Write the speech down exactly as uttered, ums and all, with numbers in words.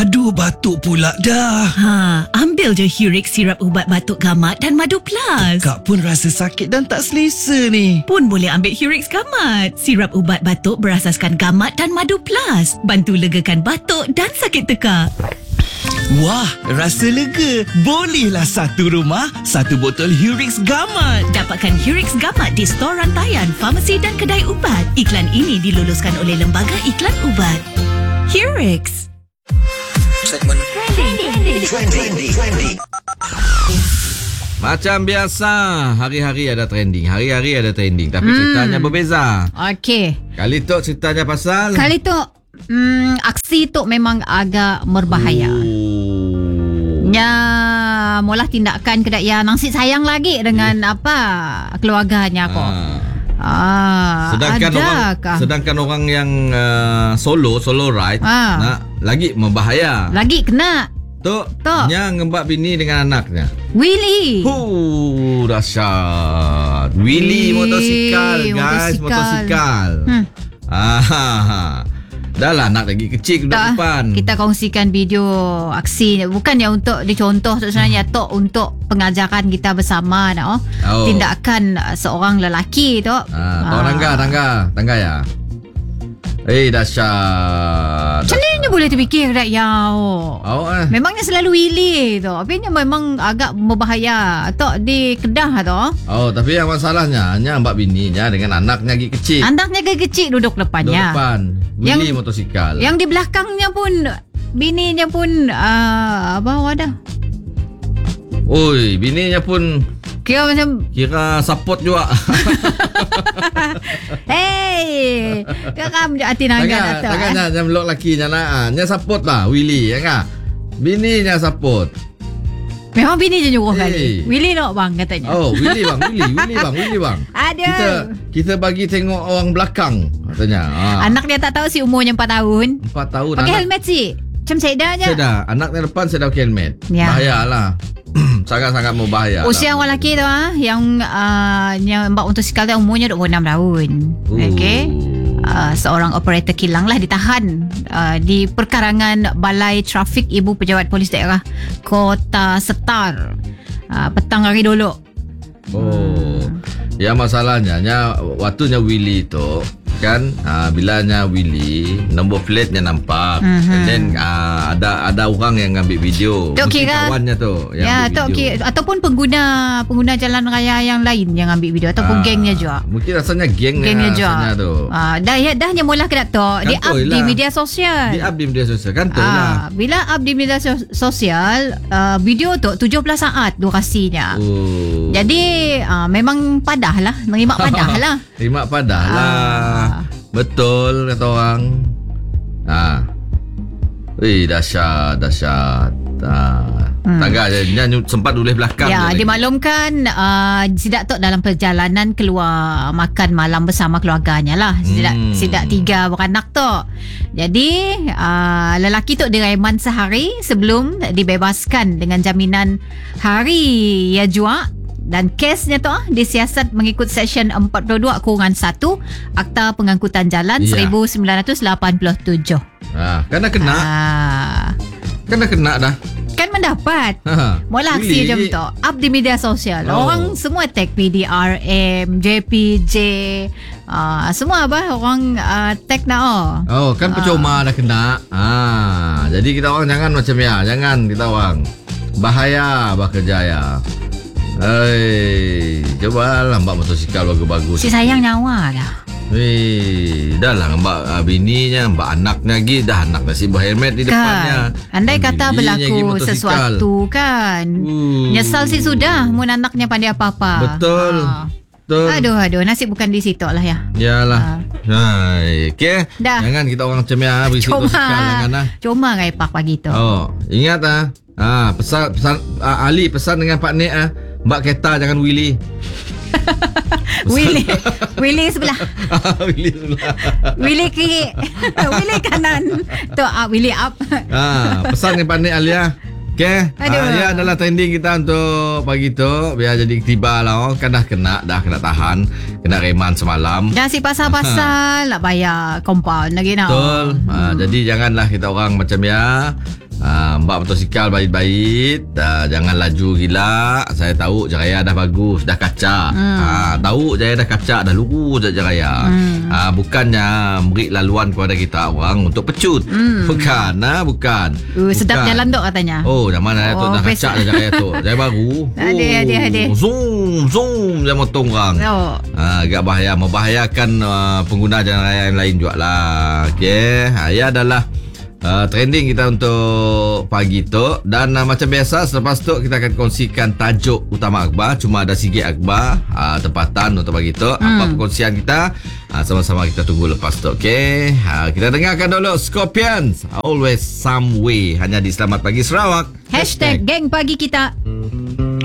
Aduh, batuk pula dah. Ha, ambil je Hurix sirap ubat batuk gamat dan madu plus. Kak pun rasa sakit dan tak selesa ni. Pun boleh ambil Hurix gamat. Sirap ubat batuk berasaskan gamat dan madu plus. Bantu legakan batuk dan sakit tekak. Wah, rasa lega. Bolehlah satu rumah, satu botol Hurix Gamat. Dapatkan Hurix Gamat di stor rantaian, farmasi dan kedai ubat. Iklan ini diluluskan oleh Lembaga Iklan Ubat. Hurix. Segmen Trending. Trending. Trending. Macam biasa, hari-hari ada trending. Hari-hari ada trending. Tapi Hmm. ceritanya berbeza. Okey. Kali tu ceritanya pasal... Kali tu hmm, aksi tu memang agak berbahaya. Oh. Ya, mula tindakan kedai yang nangsir sayang lagi dengan yeah. apa keluarganya kok. Ah. Ah, Sedangkan orang adakah? sedangkan orang yang uh, solo solo ride Ah. nak lagi membahaya. Lagi kena Tok, Tok. nya ngembak bini dengan anaknya. Willy. Huh, dahsyat. Willy Willy, motosikal, guys, motosikal. motosikal. Hmm. Ah. Dah lah anak lagi kecil duduk Tak, depan. kita kongsikan video aksi bukannya untuk dicontoh tu sebenarnya hmm. tok untuk pengajaran kita bersama dah. Oh. Oh. Tindakan uh, seorang lelaki tu. Ah, tahu tangga, tangga, tangga ya. Eh, dahsyat. Macam mana boleh terfikir dah ya. Oh. Oh, eh. Memangnya selalu Willy tu. Tapi memang agak berbahaya. Tok di Kedah tu. Oh, tapi yang masalahnya hanya mbak bininya dengan anaknya lagi kecil. Anaknya kecil duduk Duduk depannya. depan. Willy Yang- motosikal. Yang di belakangnya pun bininya pun uh, apa wadah. Oi, bininya pun Kira macam kira support juga. hey, geram je hati nangan Tangan, atau. tangannya jangan meluk lakinya lah. Nya support lah Willy, ya kan? Bininya support. Memang bini je nyuruh Hey. kali. Willy nak bang katanya. Oh, Willy bang, Willy, Willy bang, Willy bang. Ada. Kita kita bagi tengok orang belakang katanya. Ha. Anak dia tak tahu si umurnya empat tahun. empat tahun Pakai anak. helmet sih. Macam saya je. Saya dah, anaknya depan saya dah pakai helmet. Ya. Bahayalah. Sangat-sangat berbahaya. Usia lah. orang lelaki tu ah yang uh, yang mbak motosikal tu umurnya dua puluh enam tahun. Oh. Okey. Uh, seorang operator kilang lah ditahan uh, di perkarangan Balai Trafik Ibu Pejabat Polis Daerah Kota Setar uh, petang hari dulu. Oh. Ya masalahnya nya waktunya Willy tu kan uh, bilanya Willy nombor plate-nya nampak. Mhm. And then uh, ada ada orang yang ambil video. Tok Mungkin kira- kawannya tu yang Ya, ambil tok video. okay. Ataupun pengguna pengguna jalan raya yang lain yang ambil video ataupun Ah, gengnya juga. Mungkin rasanya gengnya Gengnya juga. rasanya tu. Ah, dah ya dah nya mula kena tok. Dia up Kantoi di lah. media sosial. Di up di media sosial kan tu lah. Ah, bila up di media sos- sosial, uh, video tu tujuh belas saat durasinya. Oh. Jadi uh, memang padah lah, nerima padah lah. Terima padah lah. Ah. Betul kata orang. Ah. Wih, dahsyat, dahsyat. Ah. Hmm. Tangga je nya sempat tulis belakang. Ya, je lagi. dimaklumkan uh, Sidak Tok dalam perjalanan keluar makan malam bersama keluarganya lah. Sidak, Hmm. Sidak tiga beranak Tok. Jadi uh, lelaki Tok direman sehari sebelum dibebaskan dengan jaminan hari ya jua. Dan kesnya tu ah disiasat mengikut Seksyen empat puluh dua kurungan satu Akta Pengangkutan Jalan Ya. seribu sembilan ratus lapan puluh tujuh. Ah, kan dah kena. Ah, Kan dah kena dah. kan mendapat. Ha. Mula aksi macam tu up di media sosial. Oh. Orang semua tag P D R M, J P J, uh, semua apa orang uh, tag nak oh. Oh, kan percuma dah kena. Ah, jadi kita orang jangan macam ya, jangan kita orang. Bahaya bekerja ya. Hei, cobalah mbak motosikal bagus-bagus. Si sayang nyawa dah. Hei, dah lah mbak uh, bininya, mbak anaknya lagi, dah anak nasi berhelmet di depannya. Kan. Andai kata Bininya lagi berlaku motosikal. sesuatu kan. Uh. Nyesal sih sudah mun anaknya pandai apa-apa. Betul. Ah. Betul. Aduh aduh nasib bukan di situ lah ya. Yalah. Hai, okey. Dah. Jangan kita orang macam ya berisik motosikal jangan lah. Cuma ngai pak pagi tu. Oh, ingat ah. Ah, pesan pesan uh, Ali pesan dengan Pak Nek ah. Mbak kereta jangan Willy. Willy Willy sebelah. Willy sebelah. Willy kiri. Willy kanan. Tu up Willy up. Ah, pesan dengan Pak Nek Alia. Okey. Aduh. Ah, ya adalah trending kita untuk pagi tu. Biar jadi tiba lah. Oh. Kan dah kena, dah kena tahan. Kena reman semalam. Jangan si pasal-pasal nak bayar compound lagi nak. Betul. Ah, jadi janganlah kita orang macam ya. Ah, mbak motosikal baik-baik, ah, jangan laju gila. Saya tahu Jaraya dah bagus, dah kacak. Hmm. Ah, tahu Jaraya dah kacak, dah lurus dah Jaraya. Hmm. Ah, bukannya beri laluan kepada kita orang untuk pecut. Hmm. Bukan, ah, bukan. Uh, sedap bukan. jalan tu katanya. Oh, dah mana oh, tu dah kacak dah Jaraya tu. Jaraya baru. Ada, oh, ada, ada. Zoom, zoom dia motong orang. Oh. Ah, agak bahaya, membahayakan uh, pengguna jalan raya yang lain juga lah. Okey, ah, ia adalah Uh, trending kita untuk pagi tu. Dan uh, macam biasa, selepas tu kita akan kongsikan tajuk utama akhbar. Cuma ada sikit akhbar uh, tempatan untuk pagi tu. hmm. Apa perkongsian kita, uh, sama-sama kita tunggu lepas tu. Okay, uh, kita dengarkan dulu Scorpions, Always Some Way, hanya di Selamat Pagi Sarawak. Hashtag Geng Pagi Kita.